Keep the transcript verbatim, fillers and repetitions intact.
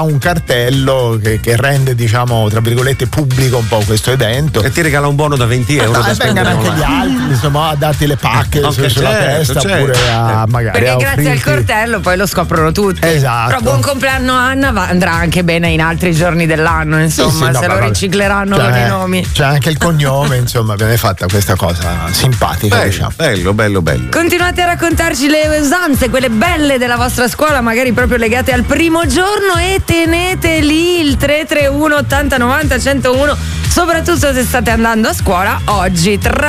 un cartello che, che rende, diciamo, tra virgolette, pubblico un po' questo evento. E ti regala un buono da venti euro. No, e vengano anche gli altri, insomma, a darti le pacche no, su, sulla certo, testa, certo. oppure a magari perché a grazie al offrirti- cortello poi lo scoprono tutti. Esatto. Però buon compleanno Anna, va- andrà anche bene in altri giorni dell'anno, insomma, Sì, sì, no, se ma lo vabbè. ricicleranno Cioè, con i nomi. c'è anche il cognome, insomma, viene fatta questa cosa simpatica, Bello, diciamo. bello, bello, bello. Continuate a raccontarci le usanze, quelle belle della vostra scuola, magari proprio legate al primo giorno, e tenete lì il tre tre uno ottanta novanta centouno, soprattutto se state andando a scuola oggi. Tra